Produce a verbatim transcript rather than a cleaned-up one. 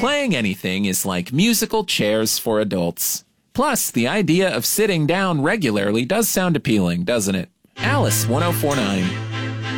playing anything is like musical chairs for adults. Plus, the idea of sitting down regularly does sound appealing, doesn't it? Alice ten forty-nine.